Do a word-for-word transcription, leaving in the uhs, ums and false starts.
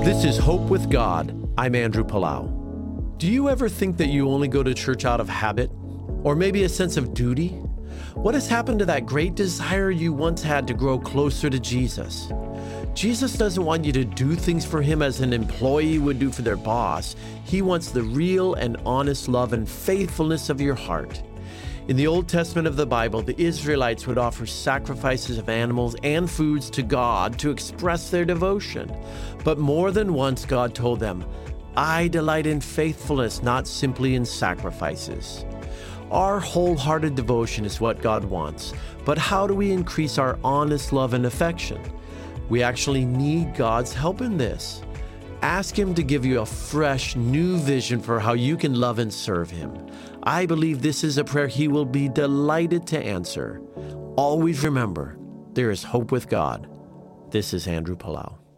This is Hope with God. I'm Andrew Palau. Do you ever think that you only go to church out of habit? Or maybe a sense of duty? What has happened to that great desire you once had to grow closer to Jesus? Jesus doesn't want you to do things for him as an employee would do for their boss. He wants the real and honest love and faithfulness of your heart. In the Old Testament of the Bible, the Israelites would offer sacrifices of animals and foods to God to express their devotion. But more than once, God told them, "I delight in faithfulness, not simply in sacrifices." Our wholehearted devotion is what God wants. But how do we increase our honest love and affection? We actually need God's help in this. Ask him to give you a fresh, new vision for how you can love and serve him. I believe this is a prayer he will be delighted to answer. Always remember, there is hope with God. This is Andrew Palau.